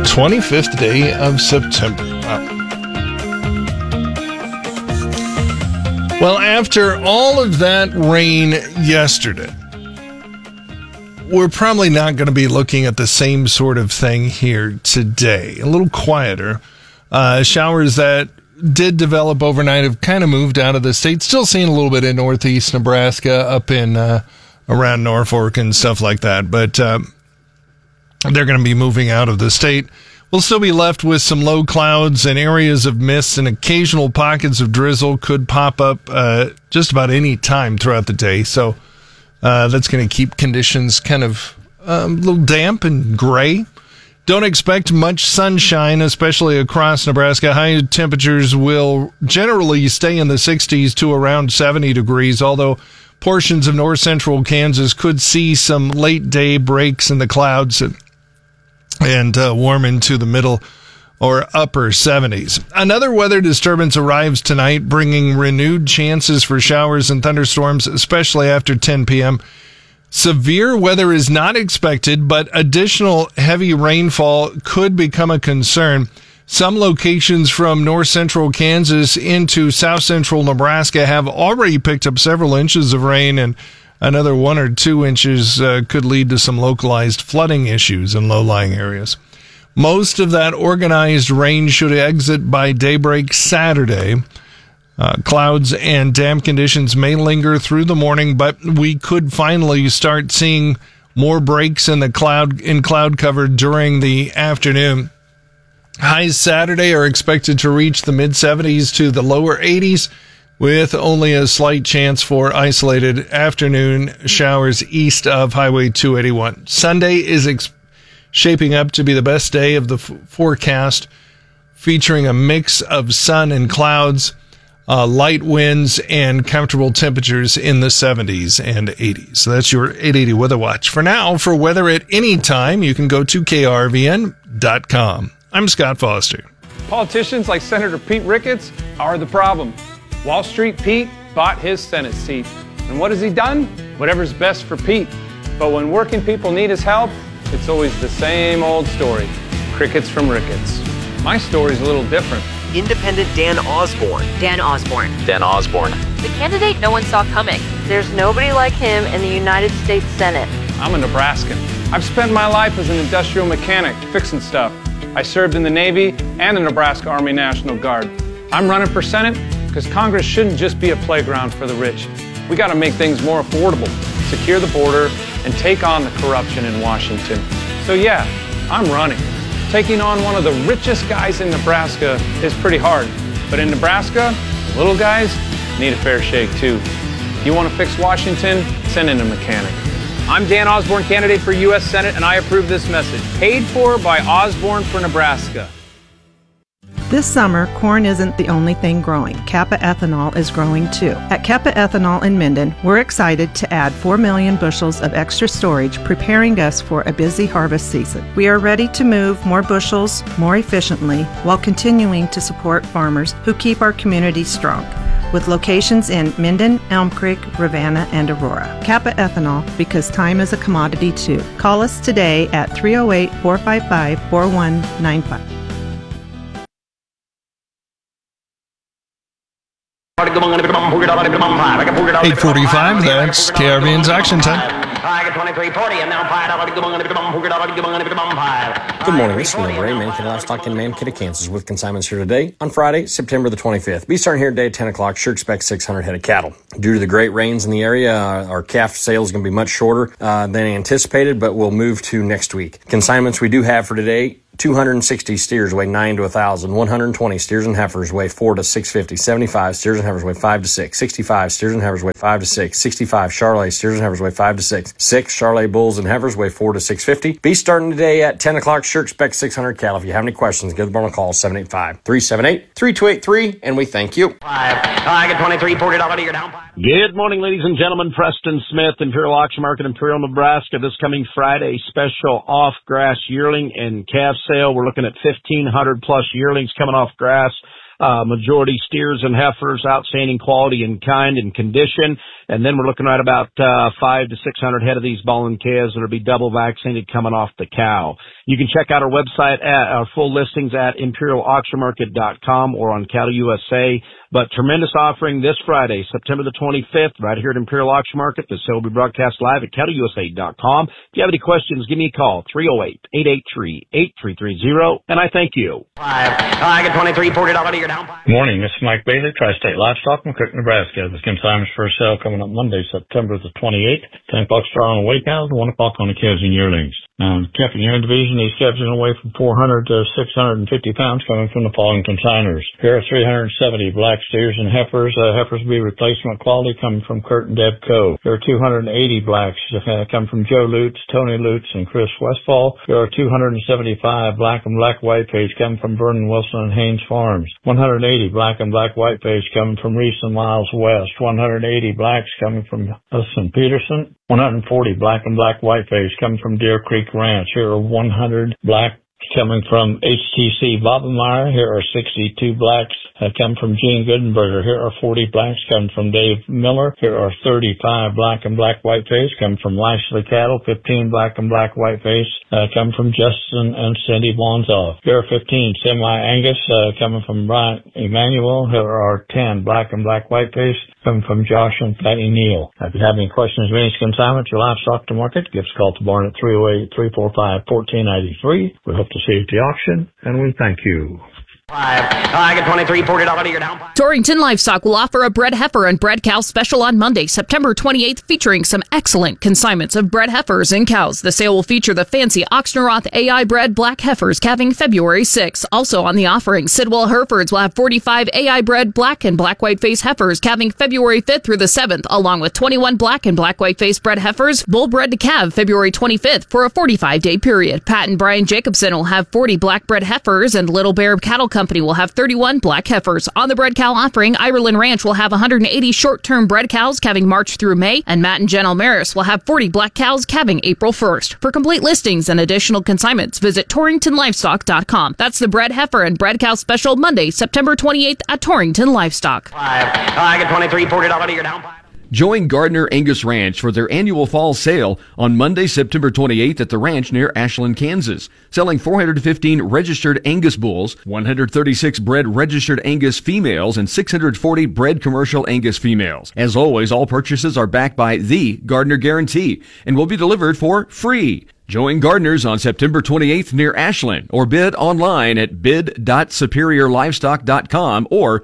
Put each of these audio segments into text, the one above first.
25th day of September. Wow. Well, after all of that rain yesterday, we're probably not going to be looking at the same sort of thing here today. A little quieter. Showers that did develop overnight have kind of moved out of the state. Still seeing a little bit in northeast Nebraska, up in around Norfolk and stuff like that. But they're going to be moving out of the state. We'll still be left with some low clouds and areas of mist, and occasional pockets of drizzle could pop up just about any time throughout the day. So that's going to keep conditions kind of a little damp and gray. Don't expect much sunshine, especially across Nebraska. High temperatures will generally stay in the 60s to around 70 degrees, although portions of north central Kansas could see some late day breaks in the clouds and warm into the middle or upper 70s. Another weather disturbance arrives tonight, bringing renewed chances for showers and thunderstorms, especially after 10 p.m. Severe weather is not expected, but additional heavy rainfall could become a concern. Some locations from north central Kansas into south central Nebraska have already picked up several inches of rain, and another 1 or 2 inches could lead to some localized flooding issues in low-lying areas. Most of that organized rain should exit by daybreak Saturday. Clouds and damp conditions may linger through the morning, but we could finally start seeing more breaks in the cloud cover during the afternoon. Highs Saturday are expected to reach the mid-70s to the lower 80s, with only a slight chance for isolated afternoon showers east of Highway 281. Sunday is shaping up to be the best day of the forecast, featuring a mix of sun and clouds, light winds, and comfortable temperatures in the 70s and 80s. So that's your 880 Weather Watch. For now, for weather at any time, you can go to krvn.com. I'm Scott Foster. Politicians like Senator Pete Ricketts are the problem. Wall Street Pete bought his Senate seat. And what has he done? Whatever's best for Pete. But when working people need his help, it's always the same old story. Crickets from Ricketts. My story's a little different. Independent Dan Osborne. Dan Osborne. Dan Osborne. The candidate no one saw coming. There's nobody like him in the United States Senate. I'm a Nebraskan. I've spent my life as an industrial mechanic, fixing stuff. I served in the Navy and the Nebraska Army National Guard. I'm running for Senate because Congress shouldn't just be a playground for the rich. We got to make things more affordable, secure the border, and take on the corruption in Washington. So yeah, I'm running. Taking on one of the richest guys in Nebraska is pretty hard. But in Nebraska, the little guys need a fair shake too. You want to fix Washington? Send in a mechanic. I'm Dan Osborne, candidate for U.S. Senate, and I approve this message. Paid for by Osborne for Nebraska. This summer, corn isn't the only thing growing. Kappa Ethanol is growing too. At Kappa Ethanol in Minden, we're excited to add 4 million bushels of extra storage, preparing us for a busy harvest season. We are ready to move more bushels more efficiently while continuing to support farmers who keep our community strong, with locations in Minden, Elm Creek, Ravenna, and Aurora. Kappa Ethanol, because time is a commodity too. Call us today at 308-455-4195. 8:45, that's KRVN's Action Time. Good morning, this is Neil Ray, Mankato Livestock in Mankato, Kansas, with consignments here today on Friday, September the 25th. Be starting here today at 10 o'clock. Sure expect 600 head of cattle. Due to the great rains in the area, our calf sale is going to be much shorter than anticipated, but we'll move to next week. Consignments we do have for today: 260 steers weigh 9 to 1,000. 120 steers and heifers weigh 4 to 650. 75 steers and heifers weigh 5 to 6. 65 steers and heifers weigh 5 to 6. 65 Charolais steers and heifers weigh 5 to 6. 6 Charolais bulls and heifers weigh 4 to 650. Be starting today at 10 o'clock. Sure expect 600 cattle. If you have any questions, give the barn a call, 785-378-3283, and we thank you. Good morning, ladies and gentlemen. Preston Smith, Imperial Auction Market, Imperial, Nebraska. This coming Friday, special off-grass yearling and calf sale. We're looking at 1,500 plus yearlings coming off grass. Majority steers and heifers, outstanding quality and kind and condition. And then we're looking at about 500 to 600 head of these Ballin calves that'll be double vaccinated coming off the cow. You can check out our website at our full listings at imperialauctionmarket.com or on Cattle USA. But tremendous offering this Friday, September the 25th, right here at Imperial Auction Market. The sale will be broadcast live at cattleusa.com. If you have any questions, give me a call, 308-883-8330, and I thank you. I get $23, $40 to your down. Morning, this is Mike Bailey, Tri-State Livestock, McCook, Nebraska. The consignments for sale coming up Monday, September the 28th. 10 o'clock start on the weigh cows, 1 o'clock on the calves and yearlings. Now, in the calf and yearling division, these calves are going to weigh from 400 to 650 pounds coming from the following consigners. Here are 370 black steers and heifers. Heifers will be replacement quality coming from Kurt and Deb Coe. There are 280 blacks come from Joe Lutz, Tony Lutz, and Chris Westfall. There are 275 black and black white page coming from Vernon Wilson and Haynes Farms. 180 black and black white page coming from Reese and Miles West. 180 blacks coming from Hudson Peterson. 140 black and black white page coming from Deer Creek Ranch. Here are 100 black coming from HTC Bobenmeyer. Here are 62 blacks come from Gene Goodenberger. Here are 40 blacks coming from Dave Miller. Here are 35 black and black white face coming from Lashley Cattle. 15 black and black white face come from Justin and Cindy Bonzoff. Here are 15 semi-Angus coming from Brian Emanuel. Here are 10 black and black white face coming from Josh and Patty Neal. If you have any questions or any consignment, your livestock to market, give us a call to Barn at 308-345-1493. We hope to see you at the auction, and we thank you. I get $23, $40 to your down. Torrington Livestock will offer a bred heifer and bred cow special on Monday, September 28th, featuring some excellent consignments of bred heifers and cows. The sale will feature the fancy Oxenroth AI bred black heifers calving February 6th. Also on the offering, Sidwell Herefords will have 45 AI bred black and black white face heifers calving February 5th through the 7th, along with 21 black and black white face bred heifers bull bred to calve February 25th for a 45-day period. Pat and Brian Jacobson will have 40 black bred heifers, and Little Bear Cattle Company will have 31 black heifers. On the bred cow offering, Ireland Ranch will have 180 short-term bred cows calving March through May, and Matt and Jen Almaris will have 40 black cows calving April 1st. For complete listings and additional consignments, visit TorringtonLivestock.com. That's the bred heifer and bred cow special Monday, September 28th at Torrington Livestock. I get $23, $40 to your down. Join Gardner Angus Ranch for their annual fall sale on Monday, September 28th at the ranch near Ashland, Kansas. Selling 415 registered Angus bulls, 136 bred registered Angus females, and 640 bred commercial Angus females. As always, all purchases are backed by the Gardner Guarantee and will be delivered for free. Join Gardner's on September 28th near Ashland, or bid online at bid.superiorlivestock.com or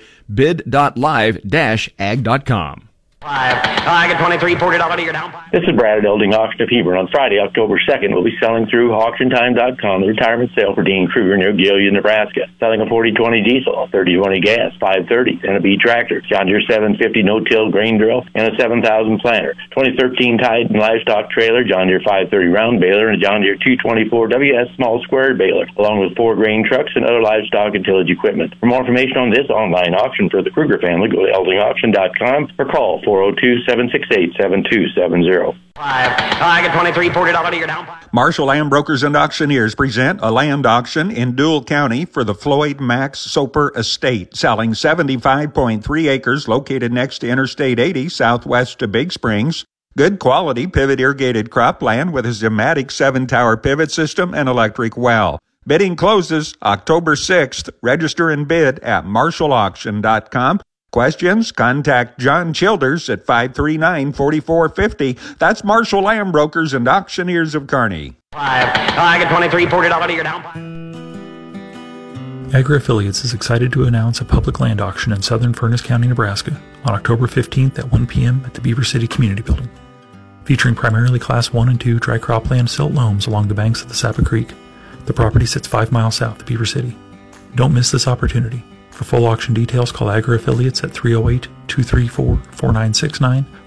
bid.live-ag.com. I get $23, $40 to your down. This is Brad at Elding Auction of Hebron. On Friday, October 2nd, we'll be selling through auctiontime.com the retirement sale for Dean Kruger near Gilead, Nebraska. Selling a 40-20 diesel, a 30-20 gas, 530, and a B tractor, John Deere 750 no-till grain drill, and a 7,000 planter. 2013 Titan livestock trailer, John Deere 530 round baler, and a John Deere 224 WS small square baler, along with 4 grain trucks and other livestock and tillage equipment. For more information on this online auction for the Kruger family, go to eldingauction.com or call 402-768-7270. I get $23, $40 to your down. Marshall Land Brokers and Auctioneers present a land auction in Dual County for the Floyd Max Soper Estate, selling 75.3 acres located next to Interstate 80 southwest of Big Springs. Good quality pivot irrigated cropland with a Zematic 7-tower pivot system and electric well. Bidding closes October 6th. Register and bid at marshallauction.com. Questions? Contact John Childers at 539-4450. That's Marshall Land Brokers and Auctioneers of Kearney. I get $23, $40 to your down. Agri Affiliates is excited to announce a public land auction in southern Furness County, Nebraska on October 15th at 1 p.m. at the Beaver City Community Building. Featuring primarily Class 1 and 2 dry cropland silt loams along the banks of the Sapa Creek, the property sits 5 miles south of Beaver City. Don't miss this opportunity. For full auction details, call Agri Affiliates at 308-234-4969